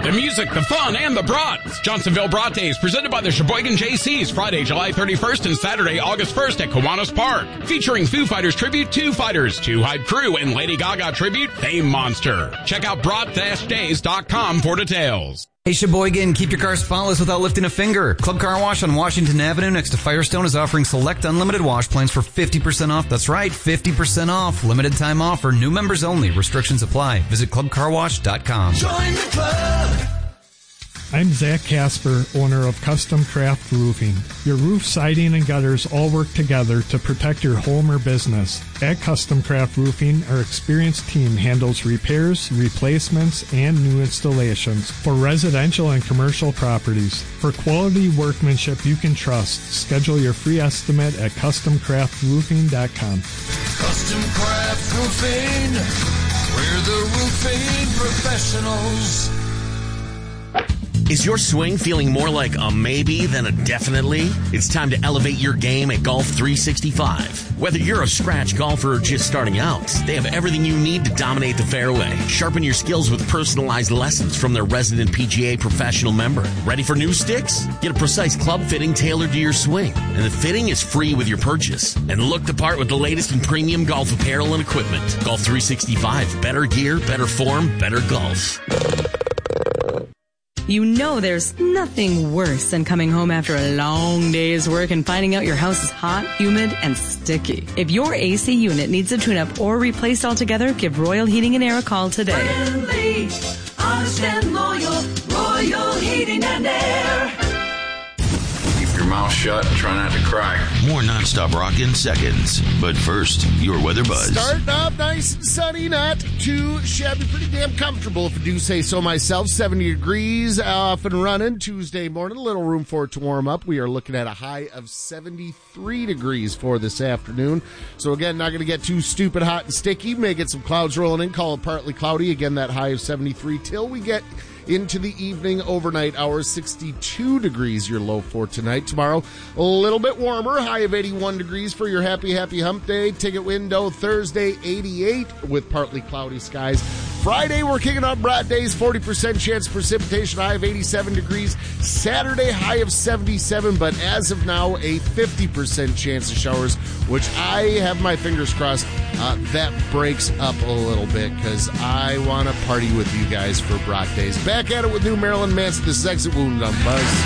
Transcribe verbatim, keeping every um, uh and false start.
The music, the fun, and the brats. Johnsonville Brat Days, presented by the Sheboygan J Cs, Friday, July thirty-first and Saturday, August first at Kiwanis Park. Featuring Foo Fighters tribute, Two Fighters, Two Hype Crew, and Lady Gaga tribute, Fame Monster. Check out brat days dot com for details. Hey Sheboygan, keep your car spotless without lifting a finger. Club Car Wash on Washington Avenue next to Firestone is offering select unlimited wash plans for fifty percent off. That's right, fifty percent off. Limited time offer. New members only. Restrictions apply. Visit club car wash dot com. Join the club. I'm Zach Casper, owner of Custom Craft Roofing. Your roof, siding, and gutters all work together to protect your home or business. At Custom Craft Roofing, our experienced team handles repairs, replacements, and new installations for residential and commercial properties. For quality workmanship you can trust, schedule your free estimate at custom craft roofing dot com. Custom Craft Roofing, we're the roofing professionals. Is your swing feeling more like a maybe than a definitely? It's time to elevate your game at Golf three sixty-five. Whether you're a scratch golfer or just starting out, they have everything you need to dominate the fairway. Sharpen your skills with personalized lessons from their resident P G A professional member. Ready for new sticks? Get a precise club fitting tailored to your swing. And the fitting is free with your purchase. And look the part with the latest in premium golf apparel and equipment. Golf three sixty-five. Better gear, better form, better golf. You know there's nothing worse than coming home after a long day's work and finding out your house is hot, humid, and sticky. If your A C unit needs a tune-up or replaced altogether, give Royal Heating and Air a call today. Friendly, honest and loyal, Royal Heating and Air. Keep your mouth shut and try not to cry. More nonstop rock in seconds. But first, your weather buzz. Starting off nice and sunny, not too shabby, pretty damn comfortable if I do say so myself. seventy degrees off and running Tuesday morning. A little room for it to warm up. We are looking at a high of seventy-three degrees for this afternoon. So again, not going to get too stupid hot and sticky. May get some clouds rolling in. Call it partly cloudy. Again, that high of seventy-three till we get into the evening overnight hours. Sixty-two degrees your low for tonight. Tomorrow a little bit warmer, high of eighty-one degrees for your happy happy hump day. Ticket window Thursday eighty-eight with partly cloudy skies. Friday we're kicking off Brat Days, forty percent chance of precipitation, high of eighty-seven degrees. Saturday high of seventy-seven, but as of now a fifty percent chance of showers, which I have my fingers crossed uh, that breaks up a little bit because I want to party with you guys for Brat Days. Back at it with new Marilyn Manson, the Exit Wound on Buzz.